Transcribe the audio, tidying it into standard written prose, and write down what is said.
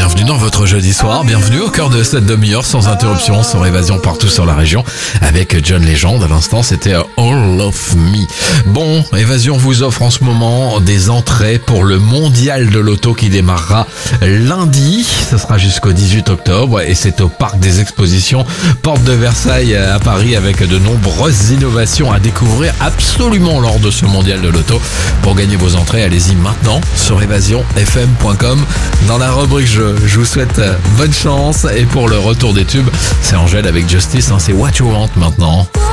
bienvenue dans votre jeudi soir, bienvenue au cœur de cette demi-heure sans interruption, sans évasion partout sur la région, avec John Legend. À l'instant, c'était All of Me. Bon, Évasion vous offre en ce moment des entrées pour le mondial de l'auto qui démarrera lundi. Ce sera jusqu'au 18 octobre et c'est au Parc des Expositions, Porte de Versailles à Paris, avec de nombreuses innovations à découvrir absolument lors de ce mondial de l'auto. Pour gagner vos entrées, allez-y maintenant sur évasionfm.com. Dans la rubrique jeu, je vous souhaite bonne chance et pour le retour des tubes, c'est Angèle avec Justice, c'est What You Want maintenant.